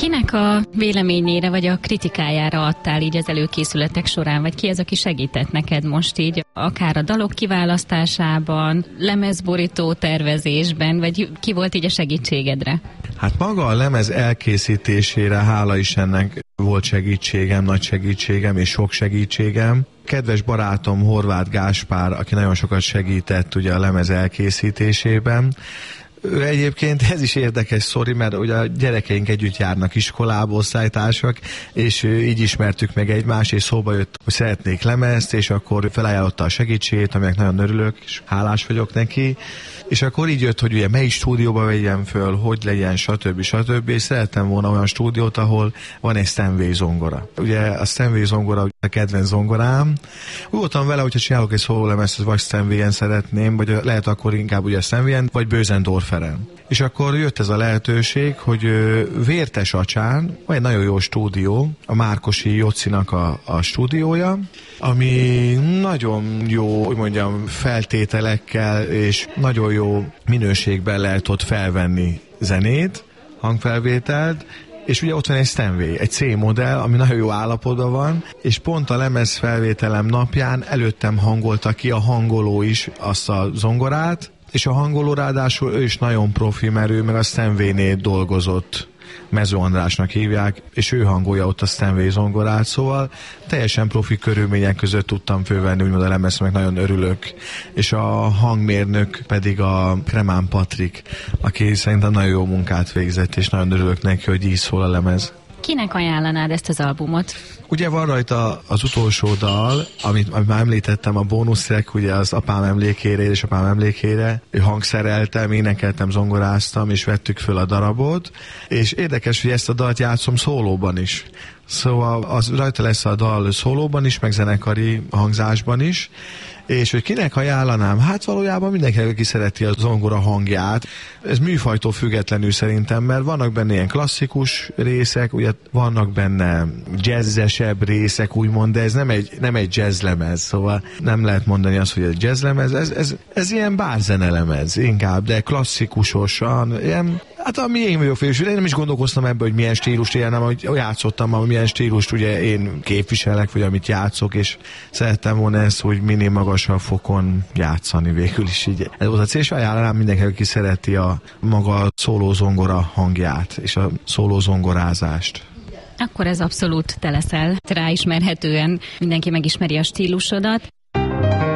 Kinek a véleményére vagy a kritikájára adtál így az előkészületek során, vagy ki az, aki segített neked most így, akár a dalok kiválasztásában, lemezborító tervezésben, vagy ki volt így a segítségedre? Hát maga a lemez elkészítésére, hála Istennek, volt segítségem, nagy segítségem és sok segítségem. Kedves barátom Horváth Gáspár, aki nagyon sokat segített ugye a lemez elkészítésében. Ő egyébként, ez is érdekes sztori, mert ugye a gyerekeink együtt járnak iskolába, osztálytársak, és így ismertük meg egymást, és szóba jött, hogy szeretnék lemezt, és akkor felajánlotta a segítségét, aminek nagyon örülök, és hálás vagyok neki. És akkor így jött, hogy ugye melyik stúdióba vegyem föl, hogy legyen, stb. És szerettem volna olyan stúdiót, ahol van egy Steinway zongora. Ugye a Steinway zongora a kedvenc zongorám. Úgy voltam vele, hogyha csinálok egy szólólemezt, vagy Steinwayen szeretném, vagy lehet akkor inkább ugye Steinwayen, vagy Bösendorferen. És akkor jött ez a lehetőség, hogy Vértes Acsán van egy nagyon jó stúdió, a Márkosi Jocinak a stúdiója, ami nagyon jó, hogy mondjam, feltételekkel és nagyon jó minőségben lehet ott felvenni zenét, hangfelvételt, és ugye ott van egy Steinway, egy C-modell, ami nagyon jó állapotban van, és pont a lemez felvételem napján előttem hangolta ki a hangoló is azt a zongorát, és a hangoló ráadásul ő is nagyon profi, mert ő meg a Steinway-nél dolgozott, Mező Andrásnak hívják, és ő hangolja ott a Steinway zongorát, szóval teljesen profi körülmények között tudtam fölvenni, úgymond a lemezt, meg nagyon örülök. És a hangmérnök pedig a Kremán Patrik, aki szerintem nagyon jó munkát végzett, és nagyon örülök neki, hogy így szól a lemez. Kinek ajánlanád ezt az albumot? Ugye van rajta az utolsó dal, amit már említettem, a bónusztrack, ugye az apám emlékére és apám emlékére. Hangszereltem, énekeltem, zongoráztam, és vettük föl a darabot. És érdekes, hogy ezt a dalt játszom szólóban is. Szóval az rajta lesz a dal szólóban is, meg zenekari hangzásban is. És hogy kinek ajánlanám? Hát valójában mindenki, aki szereti a zongora hangját. Ez műfajtól függetlenül szerintem, mert vannak benne ilyen klasszikus részek, ugye vannak benne jazzesebb részek, úgymond, de ez nem egy jazzlemez, szóval nem lehet mondani azt, hogy egy jazzlemez, ez ilyen bárzenelemez inkább, de klasszikusosan, ilyen, hát ami én vagyok félső, én nem is gondolkoztam ebben, hogy milyen stílust élnem, hogy játszottam, hogy milyen stílust ugye én képviselek, vagy amit játszok, és szerettem volna ezt, hogy minél magasabb fokon játszani végül is így. Ez volt a cél, és ajánlanám mindenki, aki szereti a maga szólózongora hangját, és a szólózongorázást. Akkor ez abszolút te leszel. Ráismerhetően mindenki megismeri a stílusodat.